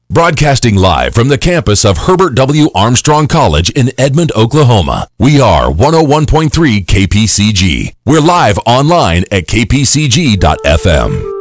Broadcasting live from the campus of Herbert W. Armstrong College in Edmond, Oklahoma. We are 101.3 KPCG. We're live online at kpcg.fm.